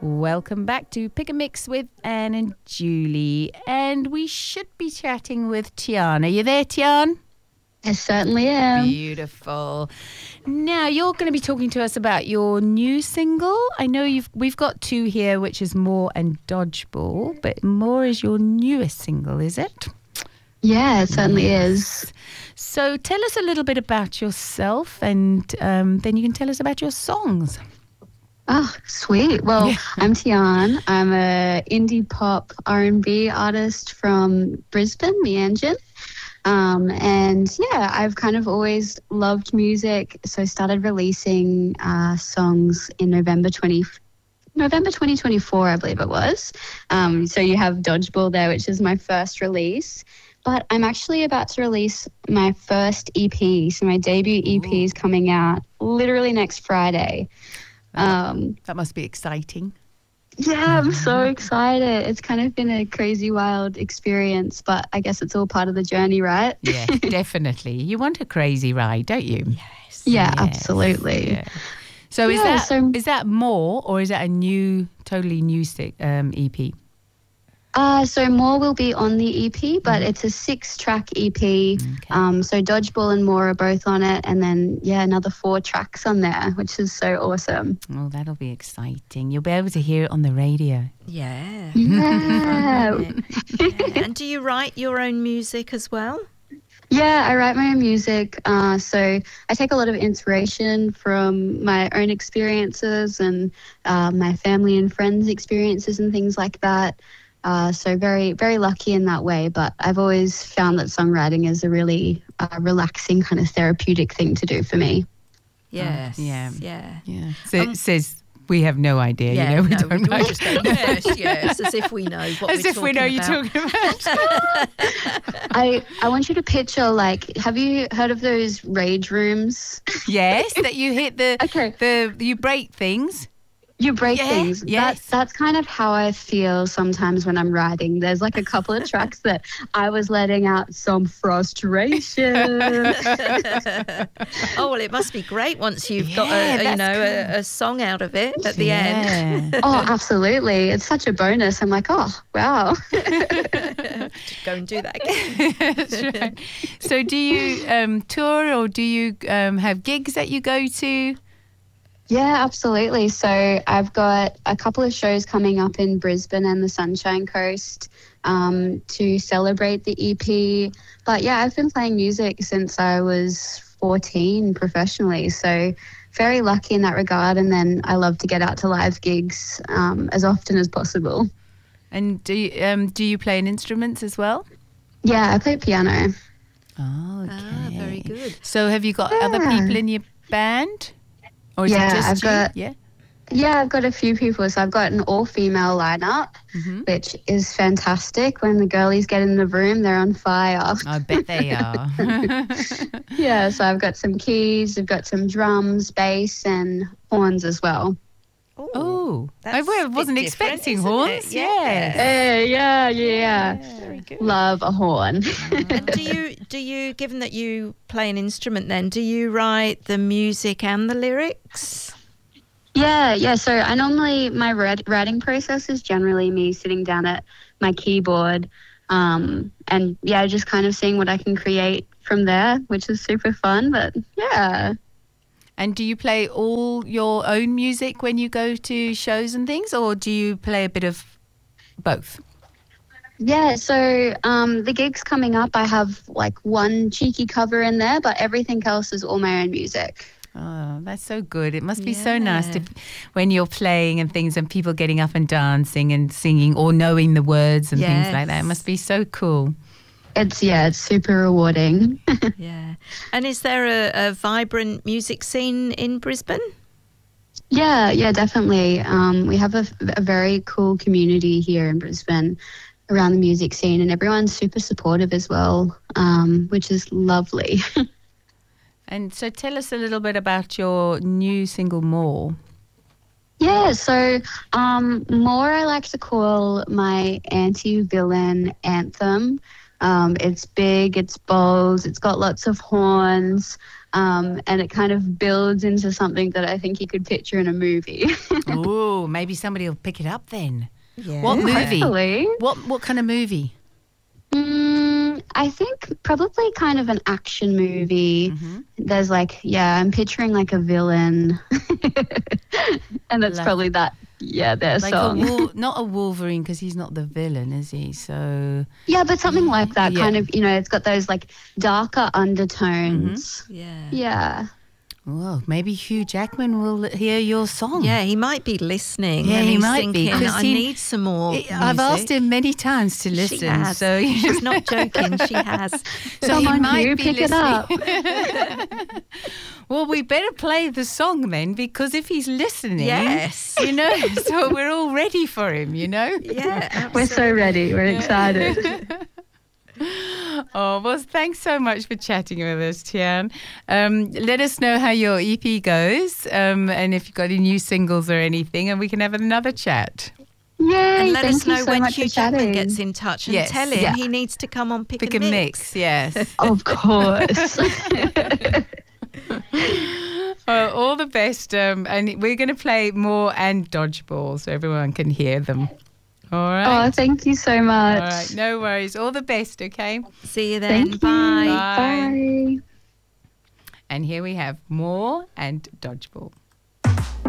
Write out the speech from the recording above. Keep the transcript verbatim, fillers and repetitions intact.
Welcome back to Pick a Mix with Anne and Julie. And we should be chatting with Tian. Are you there, Tian? I certainly am. Beautiful. Now, you're going to be talking to us about your new single. I know you've we've got two here, which is More and Dodgeball, but More is your newest single, is it? Yeah, it certainly Yes. is. So tell us a little bit about yourself, and um, then you can tell us about your songs. Oh, sweet. Well, Yeah. I'm Tian. I'm a indie pop R and B artist from Brisbane, Meanjin. Um, and yeah, I've kind of always loved music, so started releasing uh, songs in November twenty November twenty twenty-four, I believe it was. Um, so you have Dodgeball there, which is my first release. But I'm actually about to release my first E P. So my debut E P is coming out literally next Friday. Um, That must be exciting. yeah, I'm so excited. It's kind of been a crazy, wild experience, but I guess it's all part of the journey, right? Yeah, definitely. You want a crazy ride, don't you? Yes. Yeah, Yes. absolutely. Yeah. So is Yeah, that so- is that More, or is that a new, totally new sti- um, E P? Uh, so More will be on the E P, but it's a six-track E P. Okay. Um, so Dodgeball and More are both on it, and then, yeah, another four tracks on there, which is so awesome. Oh, that'll be exciting. You'll be able to hear it on the radio. Yeah. Yeah. Yeah. And do you write your own music as well? Yeah, I write my own music. Uh, so I take a lot of inspiration from my own experiences and uh, my family and friends' experiences and things like that. Uh, so very, very lucky in that way. But I've always found that songwriting is a really uh, relaxing kind of therapeutic thing to do for me. Yes. yeah. Yeah. Yeah. So Um, it says we have no idea. Yeah, you know, we no, don't we know. just go, yes, yes, as if we know what As we're if we know talking you're about. talking about. I, I want you to picture, like, have you heard of those rage rooms? Yes, that you hit the Okay. the you break things. You break Yeah, things. yes. That's that's kind of how I feel sometimes when I'm writing. There's like a couple of tracks that I was letting out some frustration. Oh well, it must be great once you've got Yeah, a, a, you that's know a, cool. a song out of it at the end. Yeah. Oh, absolutely. It's such a bonus. I'm like, oh, wow. Go and do that again. That's right. So do you um, tour, or do you um, have gigs that you go to? Yeah, absolutely. So I've got a couple of shows coming up in Brisbane and the Sunshine Coast um, to celebrate the E P. But yeah, I've been playing music since I was fourteen professionally. So very lucky in that regard. And then I love to get out to live gigs um, as often as possible. And do you, um, do you play an instruments as well? Yeah, I play piano. Oh, okay. Ah, very good. So have you got other Yeah. people in your band? Or is Yeah, it just I've you? got- Yeah. Yeah, I've got a few people. So I've got an all-female lineup, Mm-hmm. which is fantastic. When the girlies get in the room, they're on fire. I bet they are. Yeah, so I've got some keys, I've got some drums, bass, and horns as well. Oh, I That's wa- a bit wasn't different, expecting isn't horns. it? Yes. Hey, yeah, yeah, Very good. love a horn. And do you do you given that you play an instrument then do you write the music and the lyrics? Yeah, yeah. So I normally, my writ- writing process is generally me sitting down at my keyboard um, and, yeah, just kind of seeing what I can create from there, which is super fun. But, yeah. And do you play all your own music when you go to shows and things, or do you play a bit of both? Yeah, so um, the gigs coming up, I have like one cheeky cover in there, but everything else is all my own music. Oh, that's so good. It must be so nice to, Yeah. when you're playing and things and people getting up and dancing and singing or knowing the words and things like that. It Yes. must be so cool. It's, yeah, it's super rewarding. Yeah. And is there a, a vibrant music scene in Brisbane? Yeah, yeah, definitely. Um, we have a, a very cool community here in Brisbane around the music scene, and everyone's super supportive as well, um, which is lovely. And so tell us a little bit about your new single, More. Yeah, so um, More I like to call my anti-villain anthem. Um, it's big, it's bold, it's got lots of horns, um, and it kind of builds into something that I think you could picture in a movie. Ooh, maybe somebody will pick it up then. Yeah. What movie? Hopefully. What what kind of movie? Mm, I think probably kind of an action movie. Mm-hmm. There's like, yeah, I'm picturing like a villain. And that's Like- probably that, yeah, their Like song. a Wol- not a Wolverine because he's not the villain, is he? So Yeah, but something like that, Yeah. kind of, you know, it's got those like darker undertones. Yeah. Yeah. well, maybe Hugh Jackman will hear your song. Yeah, he might be listening. Yeah, and he he's might be, thinking, 'cause I he- need some more. I- I've music." asked him many times to She listen, has. so She's not joking. She has. so Come he on, might Hugh, be pick it listening. up. Well, we better play the song then, because if he's listening, Yes. you know, so we're all ready for him, you know. Yeah, We're so ready. We're excited. Oh, well, thanks so much for chatting with us, Tian. Um, let us know how your E P goes, um, and if you've got any new singles or anything, and we can have another chat. Yay, And let thank us you know so when much Hugh for Jackman chatting. gets in touch and Yes. tell him Yeah. he needs to come on Pick, Pick and a Mix. mix, yes. Of course. Well, all the best, um, and we're going to play more and dodgeball so everyone can hear them. All right. Oh, thank you so much. All right, no worries. All the best, okay? See you then. Thank you. Bye. Bye. Bye. And here we have more and dodgeball.